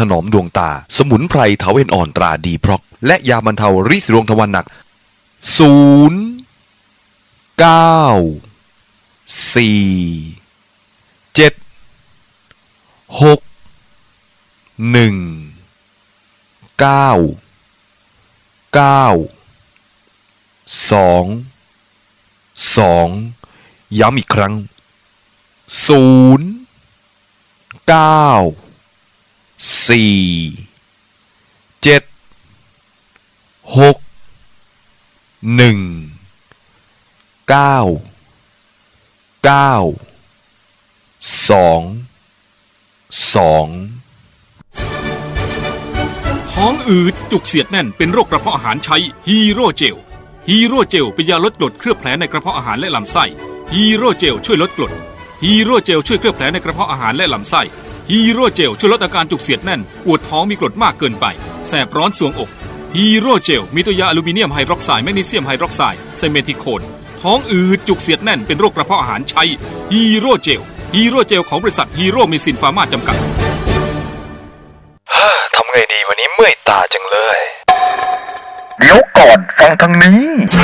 ถนอมดวงตาสมุนไพรเถาเห็นอ่อนตราดีพร็อกและยาบรรเทาริดสีดวงทวารหนักย้ำอีกครั้งท้องอืดจุกเสียดแน่นเป็นโรคกระเพาะอาหารใช้ฮีโร่เจลฮีโร่เจลเป็นยาลดกรดเคลือบแผลในกระเพาะอาหารและลำไส้ฮีโร่เจลช่วยลดกรดฮีโร่เจลช่วยเคลือบแผลในกระเพาะอาหารและลำไส้ฮีโร่เจลช่วยลดอาการจุกเสียดแน่นปวดท้องมีกรดมากเกินไปแสบร้อนสวงอกฮีโร่เจลมีตัวยาอลูมิเนียมไฮดรอกไซด์แมกนีเซียมไฮดรอกไซด์ไซเมทิโคนท้องอืดจุกเสียดแน่นเป็นโรคกระเพาะอาหารใช้ฮีโร่เจลฮีโร่เจลของบริษัทฮีโร่เมซินฟาร์มาจำกัดทำไงดีวันนี้เมื่อยตาจังเลยเดี๋ยวก่อนฟังทางนี้